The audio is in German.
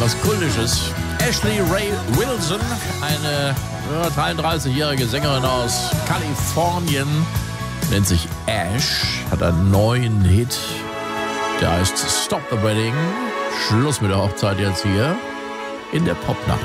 was Kultisches. Ashley Ray Wilson, eine 33-jährige Sängerin aus Kalifornien, nennt sich Ash, hat einen neuen Hit, der heißt Stop the Wedding. Schluss mit der Hochzeit jetzt hier in der Popnacht.